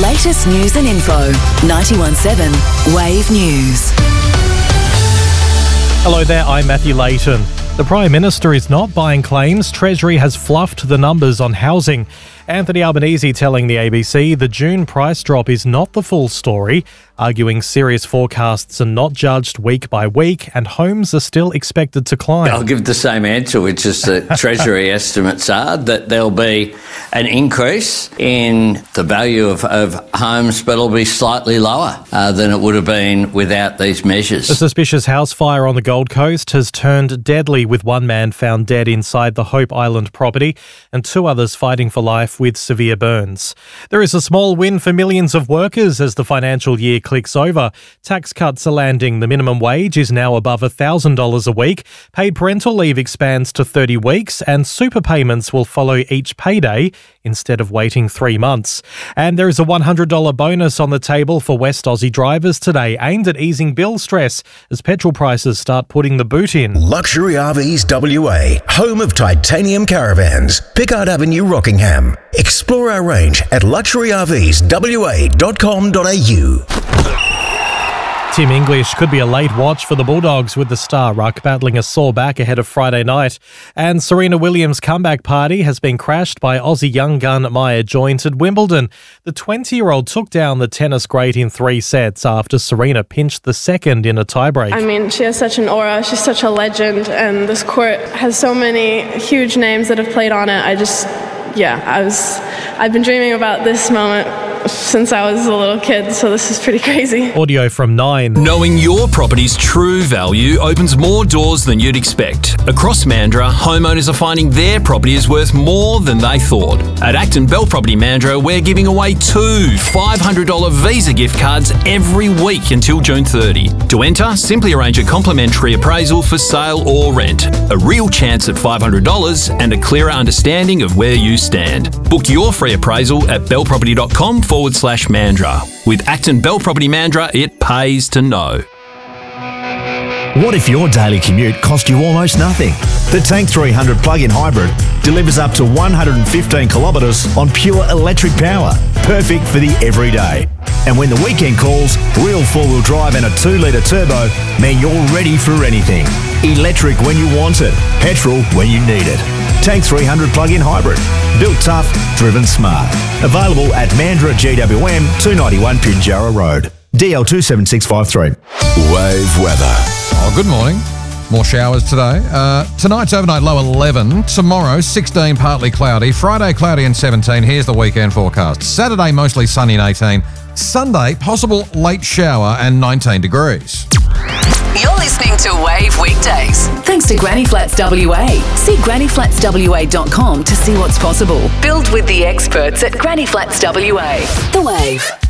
latest news and info. 91.7 Wave News. Hello there, I'm Matthew Layton. The Prime Minister is not buying claims Treasury has fluffed the numbers on housing. Anthony Albanese telling the ABC the June price drop is not the full story, arguing serious forecasts are not judged week by week and homes are still expected to climb. I'll give the same answer, which is that Treasury estimates are that there'll be an increase in the value of homes, but it'll be slightly lower than it would have been without these measures. A suspicious house fire on the Gold Coast has turned deadly, with one man found dead inside the Hope Island property and two others fighting for life with severe burns. There is a small win for millions of workers as the financial year clicks over. Tax cuts are landing. The minimum wage is now above $1,000 a week. Paid parental leave expands to 30 weeks and super payments will follow each payday instead of waiting 3 months. And there is a $100 bonus on the table for West Aussie drivers today, aimed at easing bill stress as petrol prices start putting the boot in. Luxury RVs WA, home of titanium caravans. Pickard Avenue, Rockingham. Explore our range at luxuryrvswa.com.au. Tim English could be a late watch for the Bulldogs, with the star ruck battling a sore back ahead of Friday night. And Serena Williams' comeback party has been crashed by Aussie young gun Maya Joint at Wimbledon. The 20-year-old took down the tennis great in 3 sets after Serena pinched the second in a tiebreak. I mean, she has such an aura. She's such a legend, and this court has so many huge names that have played on it. I've been dreaming about this moment since I was a little kid, so this is pretty crazy. Audio from 9. Knowing your property's true value opens more doors than you'd expect. Across Mandurah, homeowners are finding their property is worth more than they thought. At Acton Bell Property Mandurah, we're giving away 2 $500 Visa gift cards every week until June 30. To enter, simply arrange a complimentary appraisal for sale or rent, a real chance at $500 and a clearer understanding of where you stand. Book your free appraisal at bellproperty.com/Mandurah. With Acton Bell Property Mandurah, it pays to know. What if your daily commute cost you almost nothing? The Tank 300 plug-in hybrid delivers up to 115 kilometres on pure electric power, perfect for the everyday. And when the weekend calls, real 4-wheel drive and a 2-litre turbo mean you're ready for anything. Electric when you want it, petrol when you need it. Tank 300 plug-in hybrid. Built tough, driven smart. Available at Mandurah GWM 291 Pinjarra Road. DL 27653. Wave weather. Oh, good morning. More showers today. Tonight's overnight low 11. Tomorrow 16, partly cloudy. Friday cloudy and 17. Here's the weekend forecast. Saturday mostly sunny and 18. Sunday possible late shower and 19 degrees. You're listening to Wave Weekdays. Thanks to Granny Flats WA. See grannyflatswa.com to see what's possible. Build with the experts at Granny Flats WA. The Wave.